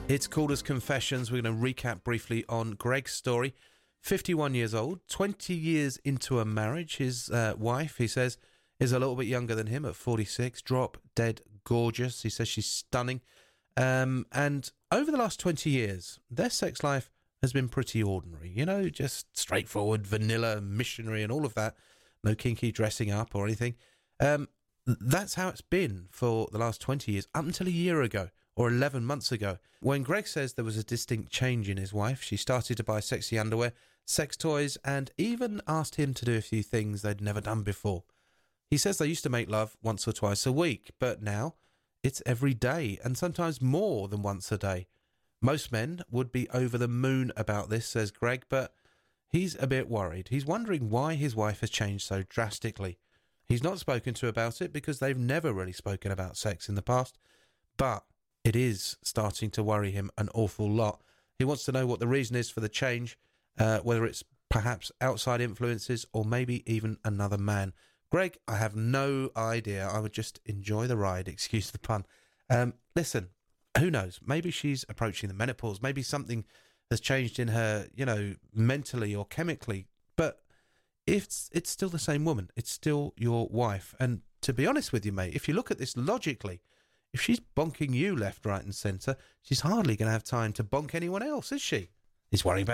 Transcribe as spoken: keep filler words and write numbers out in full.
It's called as Confessions. We're going to recap briefly on Greg's story. fifty-one years old, twenty years into a marriage. His uh, wife, he says, is a little bit younger than him at forty-six. Drop dead gorgeous. He says she's stunning. Um, and over the last twenty years, their sex life has been pretty ordinary. You know, just straightforward, vanilla, missionary and all of that. No kinky dressing up or anything. Um, that's how it's been for the last twenty years, up until a year ago. Or eleven months ago, when Greg says there was a distinct change in his wife. She started to buy sexy underwear, sex toys, and even asked him to do a few things they'd never done before. He says they used to make love once or twice a week, but now it's every day, and sometimes more than once a day. Most men would be over the moon about this, says Greg, but he's a bit worried. He's wondering why his wife has changed so drastically. He's not spoken to about it because they've never really spoken about sex in the past, but it is starting to worry him an awful lot. He wants to know what the reason is for the change, uh, whether it's perhaps outside influences or maybe even another man. Greg, I have no idea. I would just enjoy the ride, excuse the pun. Um, listen, who knows? Maybe she's approaching the menopause. Maybe something has changed in her, you know, mentally or chemically. But it's, it's still the same woman. It's still your wife. And to be honest with you, mate, if you look at this logically, if she's bonking you left, right and centre, she's hardly going to have time to bonk anyone else, is she? He's worrying about